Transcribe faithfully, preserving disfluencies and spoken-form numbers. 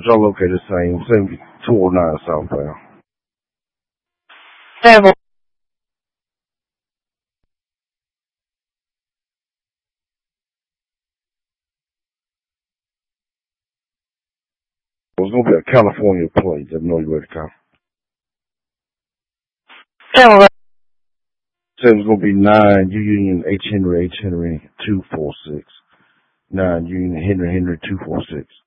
y'all located the same, same two oh nine southbound. Several. It's gonna be a California plate. Let me know you ready to come. Several. Said it was gonna be nine U Union H Henry H Henry two four six. Nine Union Henry Henry two four six.